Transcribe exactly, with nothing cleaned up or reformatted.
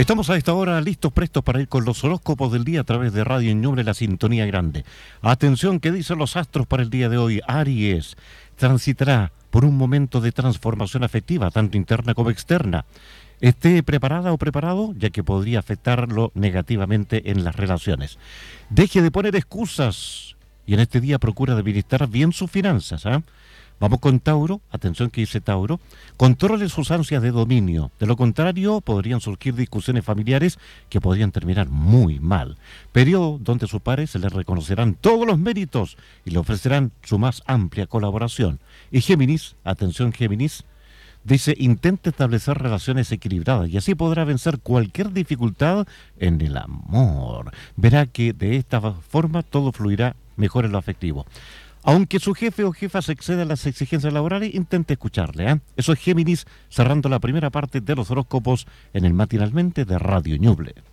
Estamos a esta hora listos, prestos para ir con los horóscopos del día a través de Radio Ñuble, la sintonía grande. Atención, ¿qué dicen los astros para el día de hoy? Aries transitará por un momento de transformación afectiva, tanto interna como externa. Esté preparada o preparado, ya que podría afectarlo negativamente en las relaciones. Deje de poner excusas y en este día procura administrar bien sus finanzas, ¿ah? ¿eh? Vamos con Tauro, atención que dice Tauro, controle sus ansias de dominio, de lo contrario podrían surgir discusiones familiares que podrían terminar muy mal. Periodo donde a sus pares se les reconocerán todos los méritos y le ofrecerán su más amplia colaboración. Y Géminis, atención Géminis, dice intente establecer relaciones equilibradas y así podrá vencer cualquier dificultad en el amor. Verá que de esta forma todo fluirá mejor en lo afectivo. Aunque su jefe o jefa se exceda a las exigencias laborales, intente escucharle. ¿eh? Eso es Géminis, cerrando la primera parte de los horóscopos en el Matinalmente de Radio Ñuble.